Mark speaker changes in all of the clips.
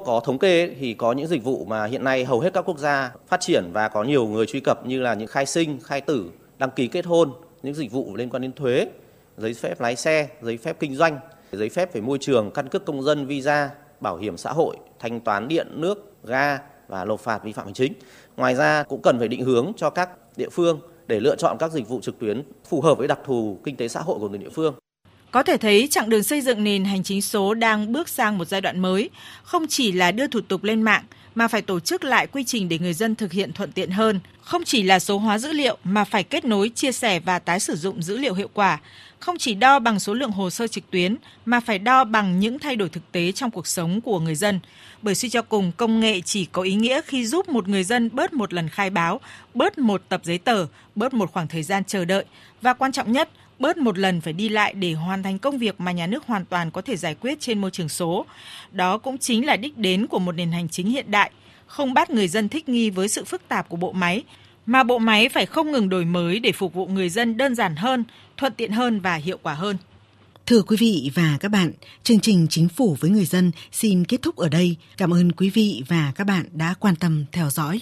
Speaker 1: có thống kê thì có những dịch vụ mà hiện nay hầu hết các quốc gia phát triển và có nhiều người truy cập, như là những khai sinh, khai tử, đăng ký kết hôn, những dịch vụ liên quan đến thuế, giấy phép lái xe, giấy phép kinh doanh, giấy phép về môi trường, căn cước công dân, visa, bảo hiểm xã hội, thanh toán điện, nước, ga và nộp phạt vi phạm hành chính. Ngoài ra cũng cần phải định hướng cho các địa phương để lựa chọn các dịch vụ trực tuyến phù hợp với đặc thù kinh tế xã hội của từng địa phương.
Speaker 2: Có thể thấy chặng đường xây dựng nền hành chính số đang bước sang một giai đoạn mới, không chỉ là đưa thủ tục lên mạng mà phải tổ chức lại quy trình để người dân thực hiện thuận tiện hơn, không chỉ là số hóa dữ liệu mà phải kết nối, chia sẻ và tái sử dụng dữ liệu hiệu quả, không chỉ đo bằng số lượng hồ sơ trực tuyến mà phải đo bằng những thay đổi thực tế trong cuộc sống của người dân. Bởi suy cho cùng, công nghệ chỉ có ý nghĩa khi giúp một người dân bớt một lần khai báo, bớt một tập giấy tờ, bớt một khoảng thời gian chờ đợi và quan trọng nhất, bớt một lần phải đi lại để hoàn thành công việc mà nhà nước hoàn toàn có thể giải quyết trên môi trường số. Đó cũng chính là đích đến của một nền hành chính hiện đại, không bắt người dân thích nghi với sự phức tạp của bộ máy, mà bộ máy phải không ngừng đổi mới để phục vụ người dân đơn giản hơn, thuận tiện hơn và hiệu quả hơn.
Speaker 3: Thưa quý vị và các bạn, chương trình Chính phủ với người dân xin kết thúc ở đây. Cảm ơn quý vị và các bạn đã quan tâm theo dõi.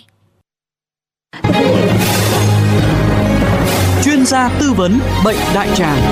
Speaker 4: Chuyên gia tư vấn bệnh đại tràng.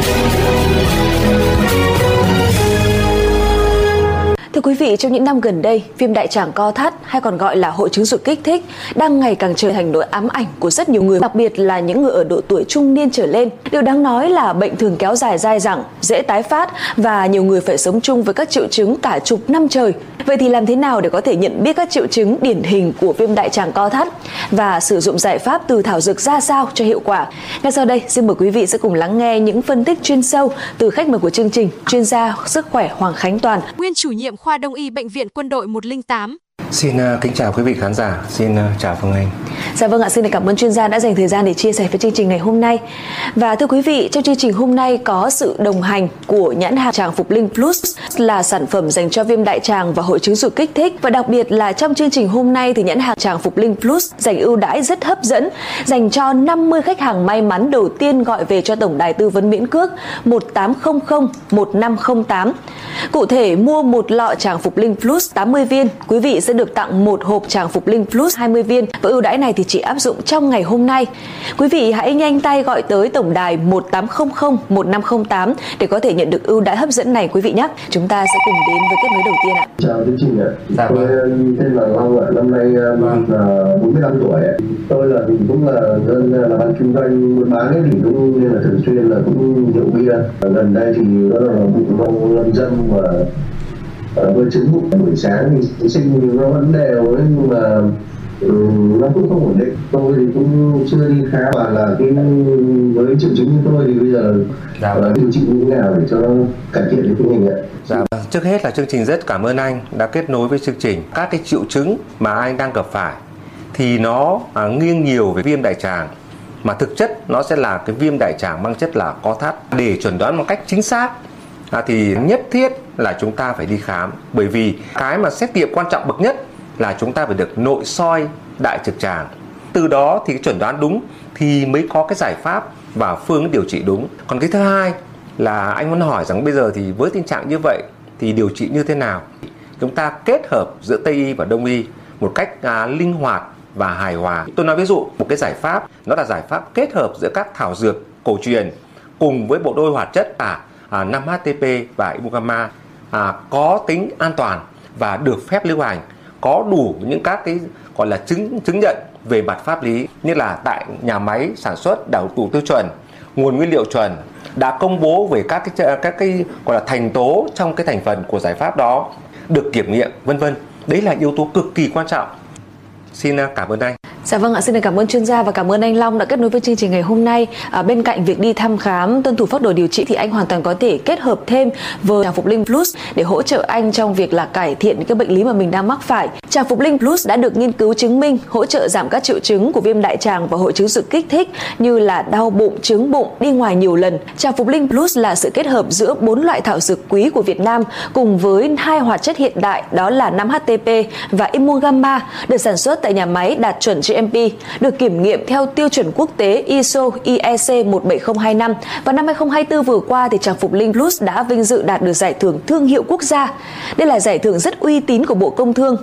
Speaker 5: Thưa quý vị, trong những năm gần đây, viêm đại tràng co thắt hay còn gọi là hội chứng ruột kích thích đang ngày càng trở thành nỗi ám ảnh của rất nhiều người, đặc biệt là những người ở độ tuổi trung niên trở lên. Điều đáng nói là bệnh thường kéo dài dai dẳng, dễ tái phát và nhiều người phải sống chung với các triệu chứng cả chục năm trời. Vậy thì làm thế nào để có thể nhận biết các triệu chứng điển hình của viêm đại tràng co thắt và sử dụng giải pháp từ thảo dược ra sao cho hiệu quả? Ngay sau đây, xin mời quý vị sẽ cùng lắng nghe những phân tích chuyên sâu từ khách mời của chương trình, chuyên gia sức khỏe Hoàng Khánh Toàn,
Speaker 6: nguyên chủ nhiệm khoa Đông y Bệnh viện Quân đội 108.
Speaker 7: Xin kính chào quý vị khán giả, xin chào Phương Anh.
Speaker 5: Dạ vâng ạ, xin cảm ơn chuyên gia đã dành thời gian để chia sẻ với chương trình ngày hôm nay. Và thưa quý vị, trong chương trình hôm nay có sự đồng hành của nhãn hàng Tràng Phục Linh Plus là sản phẩm dành cho viêm đại tràng và hội chứng ruột kích thích. Và đặc biệt là trong chương trình hôm nay thì nhãn hàng Tràng Phục Linh Plus dành ưu đãi rất hấp dẫn dành cho 50 khách hàng may mắn đầu tiên gọi về cho tổng đài tư vấn miễn cước 1800 1508. Cụ thể, mua một lọ Tràng Phục Linh Plus 80 viên, quý vị sẽ được tặng một hộp Tràng Phục Linh Plus 20 viên và ưu đãi này thì chỉ áp dụng trong ngày hôm nay. Quý vị hãy nhanh tay gọi tới tổng đài 1800 1508 để có thể nhận được ưu đãi hấp dẫn này quý vị nhé. Chúng ta sẽ cùng đến với kết nối đầu tiên ạ.
Speaker 8: Chào chương trình ạ. Tôi tên là Long ạ, năm nay mình 45 tuổi. Tôi là cũng là dân làm ăn kinh doanh buôn bán ấy, thì cũng nên là thường xuyên là cũng rượu bia. Gần đây thì đó là bụng lâu lâm dâm và với chứng bụng buổi sáng thì sinh nó vẫn đều ấy, nhưng mà nó cũng không ổn định. Tôi thì cũng chưa đi khám, và là cái với triệu chứng như tôi thì bây giờ điều trị như thế nào để cho nó cải thiện được cái hình ạ?
Speaker 7: Dạ, trước hết là chương trình rất cảm ơn anh đã kết nối với chương trình. Các cái triệu chứng mà anh đang gặp phải thì nó nghiêng nhiều về viêm đại tràng, mà thực chất nó sẽ là cái viêm đại tràng mang chất là co thắt. Để chẩn đoán một cách chính xác thì nhất thiết là chúng ta phải đi khám, bởi vì cái mà xét nghiệm quan trọng bậc nhất là chúng ta phải được nội soi đại trực tràng. Từ đó thì chẩn đoán đúng thì mới có cái giải pháp và phương án điều trị đúng. Còn cái thứ hai là anh muốn hỏi rằng bây giờ thì với tình trạng như vậy thì điều trị như thế nào? Chúng ta kết hợp giữa Tây y và Đông y một cách linh hoạt và hài hòa. Tôi nói ví dụ một cái giải pháp, nó là giải pháp kết hợp giữa các thảo dược cổ truyền cùng với bộ đôi hoạt chất 5-HTP và Ibugamma có tính an toàn và được phép lưu hành, có đủ những các cái gọi là chứng nhận về mặt pháp lý, như là tại nhà máy sản xuất đạt đủ tiêu chuẩn, nguồn nguyên liệu chuẩn, đã công bố về các cái gọi là thành tố trong cái thành phần của giải pháp đó, được kiểm nghiệm, vân vân. Đấy là yếu tố cực kỳ quan trọng. Xin cảm ơn anh.
Speaker 5: Dạ vâng ạ, xin cảm ơn chuyên gia và cảm ơn anh Long đã kết nối với chương trình ngày hôm nay. Bên cạnh việc đi thăm khám, tuân thủ phác đồ điều trị thì anh hoàn toàn có thể kết hợp thêm với Tràng Phục Linh Plus để hỗ trợ anh trong việc là cải thiện những cái bệnh lý mà mình đang mắc phải. Tràng Phục Linh Plus đã được nghiên cứu chứng minh hỗ trợ giảm các triệu chứng của viêm đại tràng và hội chứng ruột kích thích như là đau bụng, chướng bụng, đi ngoài nhiều lần. Tràng Phục Linh Plus là sự kết hợp giữa 4 loại thảo dược quý của Việt Nam cùng với 2 hoạt chất hiện đại, đó là 5-HTP và Ibugamma, được sản xuất tại nhà máy đạt chuẩn GMP, được kiểm nghiệm theo tiêu chuẩn quốc tế ISO IEC 17025 và năm 2024 vừa qua thì Tràng Phục Linh Plus đã vinh dự đạt được giải thưởng thương hiệu quốc gia. Đây là giải thưởng rất uy tín của Bộ Công Thương